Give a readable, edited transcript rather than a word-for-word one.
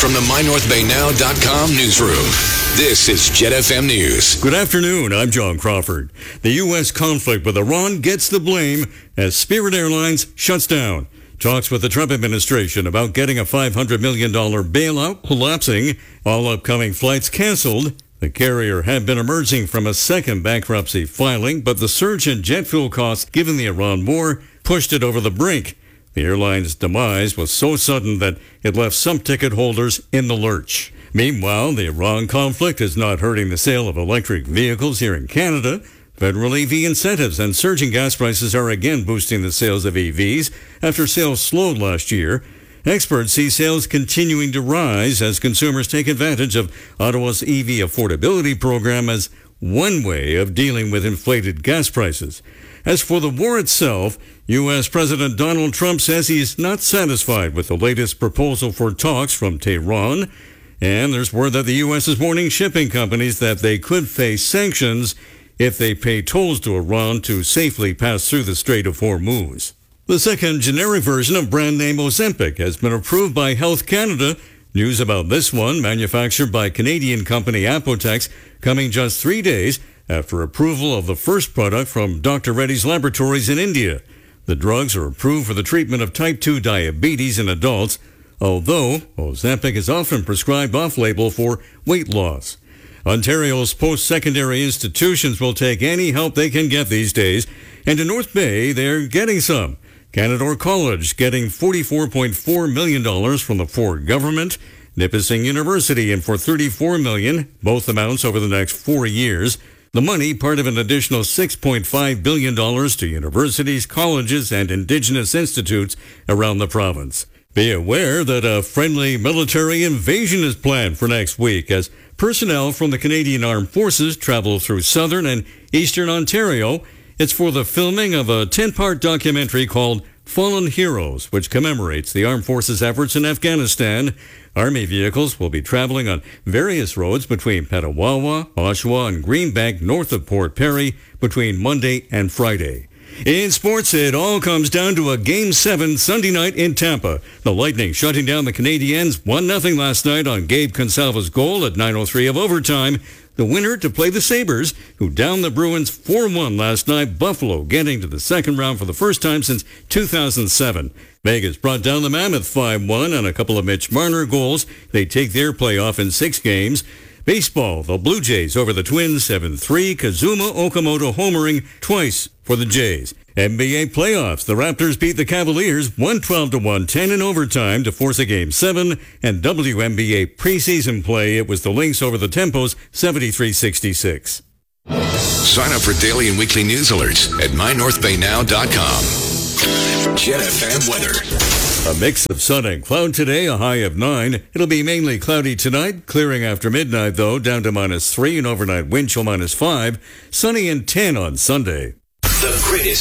From the MyNorthBayNow.com newsroom, this is Jet FM News. Good afternoon, I'm John Crawford. The U.S. conflict with Iran gets the blame as Spirit Airlines shuts down. Talks with the Trump administration about getting a $500 million bailout collapsing. All upcoming flights canceled. The carrier had been emerging from a second bankruptcy filing, but the surge in jet fuel costs given the Iran war pushed it over the brink. The airline's demise was so sudden that it left some ticket holders in the lurch. Meanwhile, the Iran conflict is not hurting the sale of electric vehicles here in Canada. Federal EV incentives and surging gas prices are again boosting the sales of EVs after sales slowed last year. Experts see sales continuing to rise as consumers take advantage of Ottawa's EV affordability program as one way of dealing with inflated gas prices. As for the war itself, U.S. President Donald Trump says he's not satisfied with the latest proposal for talks from Tehran. And there's word that the U.S. is warning shipping companies that they could face sanctions if they pay tolls to Iran to safely pass through the Strait of Hormuz. The second generic version of brand name Ozempic has been approved by Health Canada. News about this one, manufactured by Canadian company Apotex, coming just 3 days after approval of the first product from Dr. Reddy's Laboratories in India. The drugs are approved for the treatment of type 2 diabetes in adults, although Ozempic is often prescribed off-label for weight loss. Ontario's post-secondary institutions will take any help they can get these days, and in North Bay, they're getting some. Canadore College getting $44.4 million from the Ford government. Nipissing University in for $34 million, both amounts over the next 4 years. The money, part of an additional $6.5 billion to universities, colleges, and Indigenous institutes around the province. Be aware that a friendly military invasion is planned for next week as personnel from the Canadian Armed Forces travel through southern and eastern Ontario. It's for the filming of a 10-part documentary called Fallen Heroes, which commemorates the Armed Forces' efforts in Afghanistan. Army vehicles will be traveling on various roads between Petawawa, Oshawa, and Greenbank north of Port Perry between Monday and Friday. In sports, it all comes down to a Game 7 Sunday night in Tampa. The Lightning shutting down the Canadiens 1-0 last night on Gabe Consalva's goal at 9:03 of overtime. The winner to play the Sabres, who downed the Bruins 4-1 last night. Buffalo getting to the second round for the first time since 2007. Vegas brought down the Mammoth 5-1 on a couple of Mitch Marner goals. They take their playoff in 6 games. Baseball, the Blue Jays over the Twins 7-3. Kazuma Okamoto homering twice for the Jays. NBA playoffs, the Raptors beat the Cavaliers 112-110 in overtime to force a Game 7. And WNBA preseason play, it was the Lynx over the Tempos 73-66. Sign up for daily and weekly news alerts at MyNorthBayNow.com. Jet FM weather. A mix of sun and cloud today, a high of 9. It'll be mainly cloudy tonight, clearing after midnight though, down to -3 and overnight wind chill -5. Sunny and 10 on Sunday. The greatest